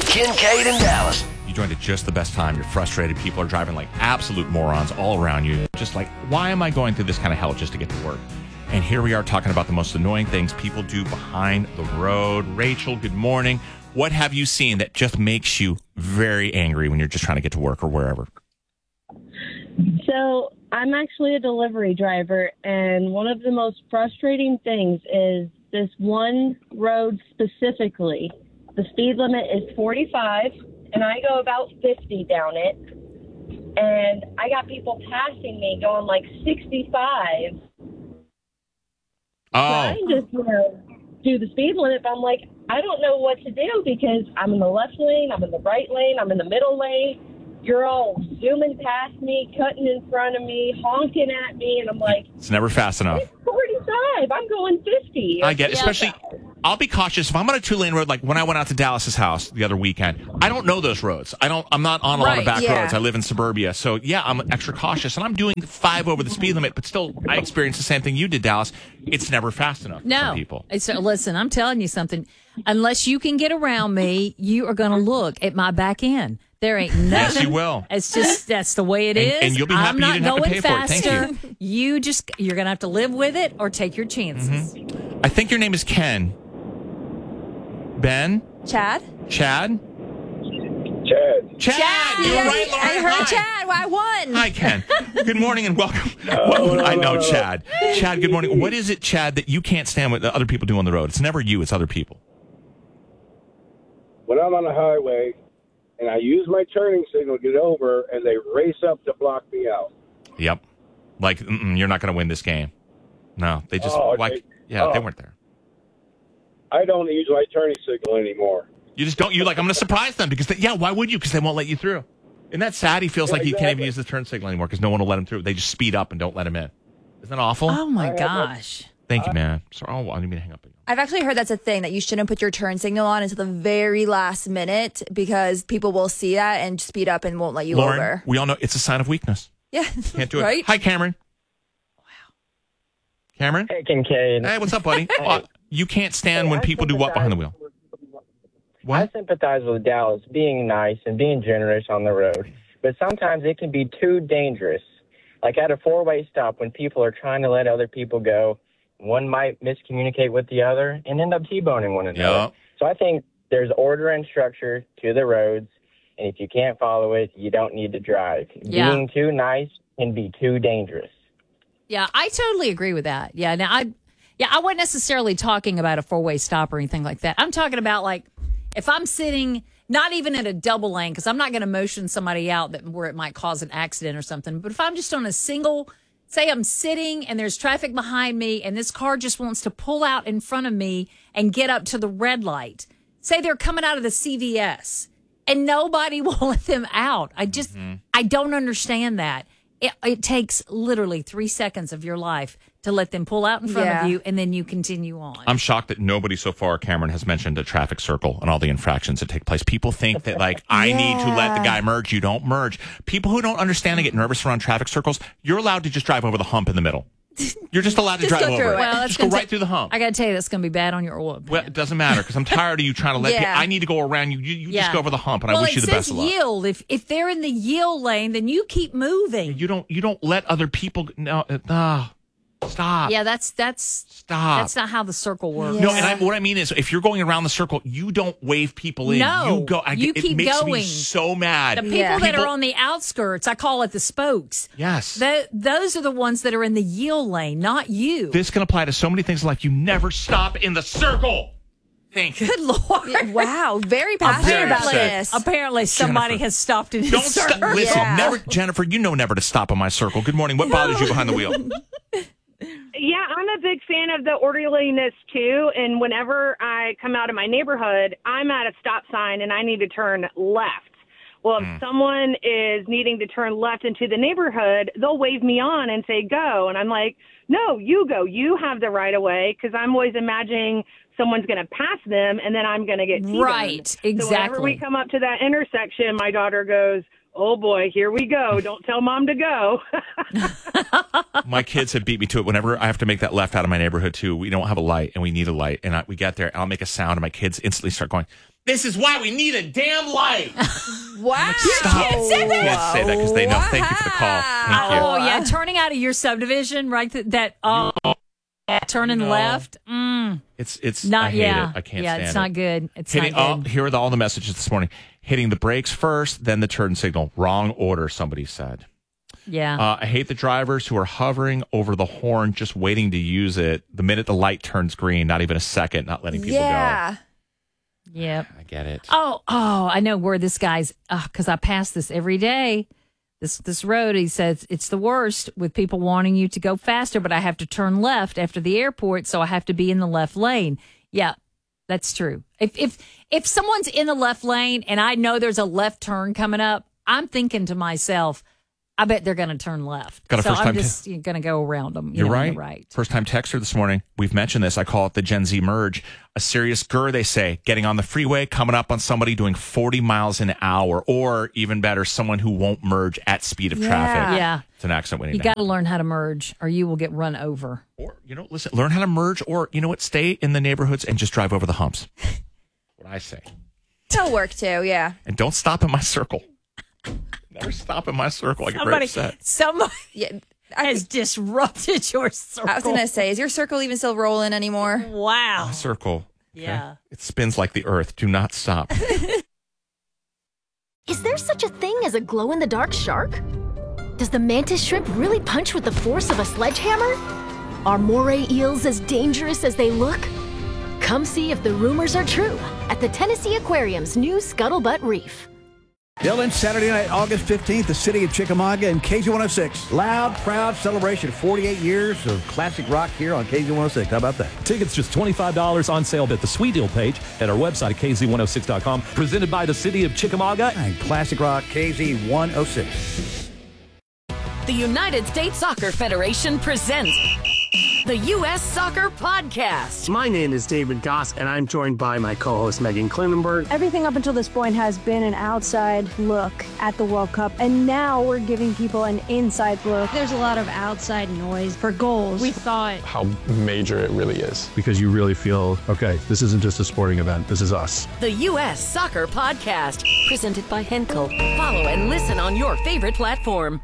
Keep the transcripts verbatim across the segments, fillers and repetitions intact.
Kincaid in Dallas. You joined at just the best time. You're frustrated. People are driving like absolute morons all around you. Just like, why am I going through this kind of hell just to get to work? And here we are talking about the most annoying things people do behind the road. Rachel, good morning. What have you seen that just makes you very angry when you're just trying to get to work or wherever? So I'm actually a delivery driver, and one of the most frustrating things is this one road specifically. The speed limit is forty-five, and I go about fifty down it. And I got people passing me going like sixty-five. Oh. Trying to, you know, do the speed limit, but I'm like, I don't know what to do because I'm in the left lane, I'm in the right lane, I'm in the middle lane. You're all zooming past me, cutting in front of me, honking at me, and I'm like, it's never fast enough. It's forty-five. I'm going fifty. I get it. Especially, I'll be cautious if I'm on a two-lane road. Like when I went out to Dallas's house the other weekend, I don't know those roads. I don't. I'm not on a lot Right, of back yeah. roads. I live in suburbia, so yeah, I'm extra cautious, and I'm doing five over the speed limit. But still, I experienced the same thing you did, Dallas. It's never fast enough. No. for some people. It's, listen, I'm telling you something. Unless you can get around me, you are going to look at my back end. There ain't nothing. Yes, you will. It's just, that's the way it And- is. and you'll be happy I'm you not didn't have to going pay for it. Thank faster. you. You just, you're going to have to live with it or take your chances. Mm-hmm. I think your name is Ken. Ben? Chad? Chad? Chad. Chad! Chad! You're Yeah, right, Lauren. I heard Hi. Chad. I won. Hi, Ken. Good morning and welcome. What- I know, Chad. Chad, good morning. What is it, Chad, that you can't stand what other people do on the road? It's never you, it's other people. When I'm on the highway and I use my turning signal to get over, and they race up to block me out. Yep. Like, mm-mm, you're not going to win this game. No, they just, Oh, like, they- yeah, oh. they weren't there. I don't use my turning signal anymore. You just don't, you like, I'm going to surprise them because, they, yeah, why would you? Because they won't let you through. Isn't that sad? He feels Yeah, like he can't even exactly. use the turn signal anymore because no one will let him through. They just speed up and don't let him in. Isn't that awful? Oh, my I have a- gosh. Thank you, man. Sorry, oh, I didn't mean to hang up. I've actually heard that's a thing, that you shouldn't put your turn signal on until the very last minute because people will see that and speed up and won't let you Lauren, over. we all know it's a sign of weakness. Yeah. Can't do it. Right? Hi, Cameron. Wow. Cameron? Hey, Kincaid. Hey, what's up, buddy? Uh, you can't stand Hey, when I people do what behind the sympathize- wheel? I What? sympathize with Dallas being nice and being generous on the road, but sometimes it can be too dangerous. Like at a four-way stop when people are trying to let other people go, one might miscommunicate with the other and end up T-boning one another. Yeah. So I think there's order and structure to the roads, and if you can't follow it, you don't need to drive. Yeah. Being too nice can be too dangerous. Yeah, I totally agree with that. Yeah, now I, yeah, I wasn't necessarily talking about a four-way stop or anything like that. I'm talking about like if I'm sitting, not even in a double lane, because I'm not going to motion somebody out that where it might cause an accident or something. But if I'm just on a single, say I'm sitting and there's traffic behind me, and this car just wants to pull out in front of me and get up to the red light. Say they're coming out of the C V S, and nobody will let them out. I just, I don't understand that. It, it takes literally three seconds of your life to let them pull out in front Yeah. of you, and then you continue on. I'm shocked that nobody so far, Cameron, has mentioned a traffic circle and all the infractions that take place. People think that, like, I need to let the guy merge. You don't merge. People who don't understand and get nervous around traffic circles, you're allowed to just drive over the hump in the middle. You're just allowed to Just drive go over through it. it. Well, that's just go gonna right ta- through the hump. I got to tell you, that's going to be bad on your oil. Well, it doesn't matter because I'm tired of you trying to let. Yeah. I need to go around you. You, you just go over the hump, and well, I wish you it the says best of luck. yield. If if they're in the yield lane, then you keep moving. You don't. You don't let other people. No. Uh, ah, stop. Yeah, that's that's Stop. that's not how the circle works. No, and I, what I mean is, if you're going around the circle, you don't wave people in. No, you go. I, you it keep makes me going. so mad. The people Yeah. that People- are on the outskirts, I call it the spokes. Yes. Tho- those are the ones that are in the yield lane, not you. This can apply to so many things in life. You never stop in the circle. Thank you. Good Lord. Wow. Very I'm passionate very about upset. this. Apparently, somebody Jennifer. has stopped in his Don't stop. circle. Listen, Yeah. never, Jennifer. You know never to stop in my circle. Good morning. What bothers you behind the wheel? Yeah, I'm a big fan of the orderliness too. And whenever I come out of my neighborhood, I'm at a stop sign and I need to turn left. Well, if someone is needing to turn left into the neighborhood, they'll wave me on and say, go. And I'm like, no, you go. You have the right of way, because I'm always imagining someone's going to pass them and then I'm going to get T-boned. Right, So whenever exactly. we come up to that intersection, my daughter goes, oh boy, here we go. Don't tell mom to go. My kids have beat me to it. Whenever I have to make that left out of my neighborhood, too, we don't have a light, and we need a light. And I, we get there, and I'll make a sound, and my kids instantly start going, this is why we need a damn light. Wow. Stop. Kids say that? Kids say that because they know. Wow. Thank you for the call. Thank you. Oh, yeah. Turning out of your subdivision, right? That, that oh, turning No. left. Mm, It's it's not, I hate yeah. it. I can't yeah, stand it's it. not good. It's Hitting, not oh, good. here are the, all the messages this morning. Hitting the brakes first, then the turn signal. Wrong order, somebody said. Yeah. Uh, I hate the drivers who are hovering over the horn, just waiting to use it the minute the light turns green, not even a second, not letting people Yeah. go. Yep. I get it. Oh, oh, I know where this guy's, because I pass this every day. This this road, he says, it's the worst with people wanting you to go faster, but I have to turn left after the airport, so I have to be in the left lane. Yeah, that's true. If if if someone's in the left lane and I know there's a left turn coming up, I'm thinking to myself, I bet they're going to turn left. Got a so first time I'm t- just going to go around them. You You're know, right. on the right. First time texter this morning. We've mentioned this. I call it the Gen Z merge. A serious G U R, they say, getting on the freeway, coming up on somebody doing forty miles an hour, or even better, someone who won't merge at speed of Yeah. traffic. Yeah. It's an accident waiting You to got happen. to learn how to merge or you will get run over. Or, you know, listen, learn how to merge, or, you know what, stay in the neighborhoods and just drive over the humps. What I say. That'll work too, yeah. And don't stop in my circle. Never stop in my circle. I get very Somebody, upset. somebody Yeah. I, has disrupted your circle. I was going to say, is your circle even still rolling anymore? Wow. My circle. okay? Yeah. It spins like the earth. Do not stop. Is there such a thing as a glow-in-the-dark shark? Does the mantis shrimp really punch with the force of a sledgehammer? Are moray eels as dangerous as they look? Come see if the rumors are true at the Tennessee Aquarium's new Scuttlebutt Reef. Dylan, Saturday night, August fifteenth, the city of Chickamauga and K Z one oh six. Loud, proud celebration. forty-eight years of classic rock here on K Z one oh six. How about that? Tickets just twenty-five dollars on sale at the Sweet Deal page at our website at K Z one oh six dot com. Presented by the city of Chickamauga. And classic rock, K Z one oh six. The United States Soccer Federation presents the U S Soccer Podcast. My name is David Goss, and I'm joined by my co-host Megan Klinenberg. Everything up until this point has been an outside look at the World Cup, and now we're giving people an inside look. There's a lot of outside noise for goals. We thought how major it really is. Because you really feel, okay, this isn't just a sporting event, this is us. The U S Soccer Podcast, presented by Henkel. Follow and listen on your favorite platform.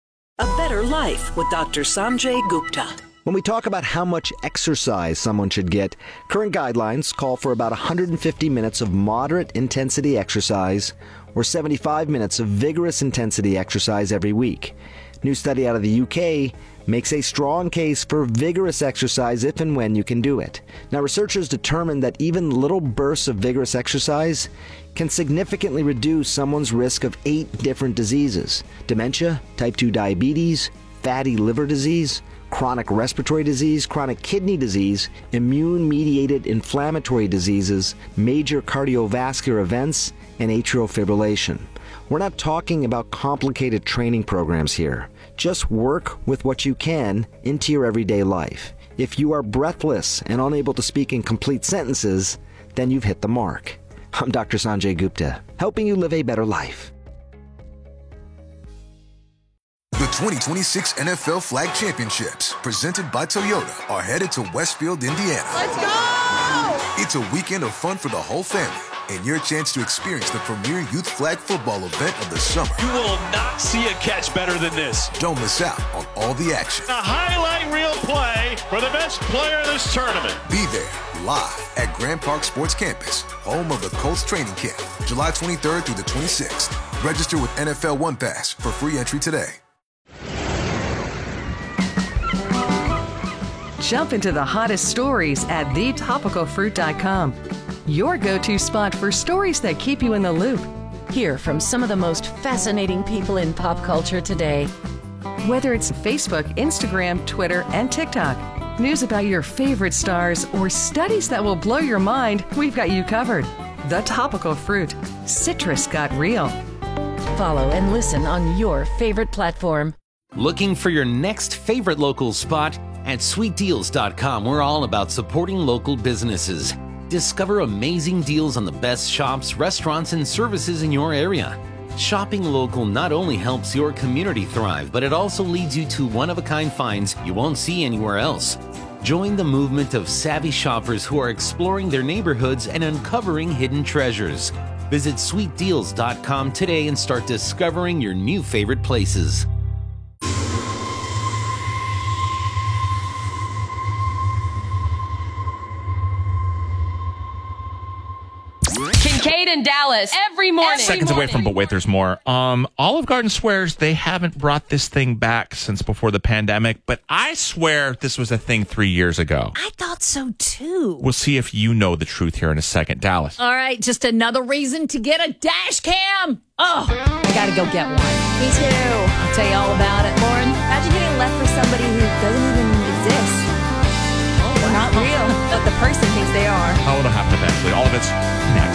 A Better Life with Doctor Sanjay Gupta. When we talk about how much exercise someone should get, current guidelines call for about one hundred fifty minutes of moderate intensity exercise or seventy-five minutes of vigorous intensity exercise every week. New study out of the U K makes a strong case for vigorous exercise if and when you can do it. Now, researchers determined that even little bursts of vigorous exercise can significantly reduce someone's risk of eight different diseases: dementia, type two diabetes, fatty liver disease, chronic respiratory disease, chronic kidney disease, immune-mediated inflammatory diseases, major cardiovascular events, and atrial fibrillation. We're not talking about complicated training programs here. Just work with what you can into your everyday life. If you are breathless and unable to speak in complete sentences, then you've hit the mark. I'm Doctor Sanjay Gupta, helping you live a better life. The twenty twenty-six N F L Flag Championships, presented by Toyota, are headed to Westfield, Indiana. Let's go! It's a weekend of fun for the whole family, and your chance to experience the premier youth flag football event of the summer. You will not see a catch better than this. Don't miss out on all the action. A highlight reel play for the best player of this tournament. Be there live at Grand Park Sports Campus, home of the Colts training camp, July twenty-third through the twenty-sixth. Register with N F L One Pass for free entry today. Jump into the hottest stories at the topical fruit dot com. Your go-to spot for stories that keep you in the loop. Hear from some of the most fascinating people in pop culture today. Whether it's Facebook, Instagram, Twitter, and TikTok, news about your favorite stars, or studies that will blow your mind, we've got you covered. The Topical Fruit. Citrus got real. Follow and listen on your favorite platform. Looking for your next favorite local spot? At sweet deals dot com, we're all about supporting local businesses. Discover amazing deals on the best shops, restaurants, and services in your area. Shopping local not only helps your community thrive, but it also leads you to one-of-a-kind finds you won't see anywhere else. Join the movement of savvy shoppers who are exploring their neighborhoods and uncovering hidden treasures. Visit sweet deals dot com today and start discovering your new favorite places. Kincaid and Dallas every morning. Seconds every away from, but wait, there's more. Um, Olive Garden swears they haven't brought this thing back since before the pandemic, but I swear this was a thing three years ago. I thought so too. We'll see if you know the truth here in a second. Dallas. All right, just another reason to get a dash cam. Oh, I got to go get one. Me too. I'll tell you all about it, Lauren. Imagine getting left for somebody who doesn't even exist. Oh, They're not real, but the person thinks they are. Oh, it'll happen eventually. All of it's next.